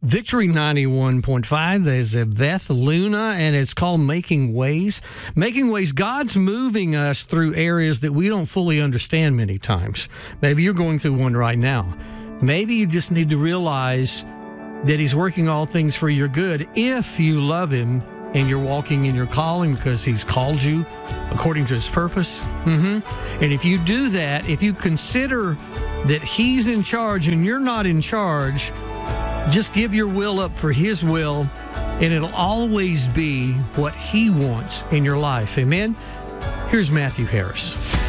Victory 91.5, there's a Beth Luna, and it's called Making Ways. Making Ways, God's moving us through areas that we don't fully understand many times. Maybe you're going through one right now. Maybe you just need to realize that He's working all things for your good if you love Him and you're walking in your calling because He's called you according to His purpose. And if you do that, if you consider that He's in charge and you're not in charge, just give your will up for His will, and it'll always be what He wants in your life. Amen? Here's Matthew Harris.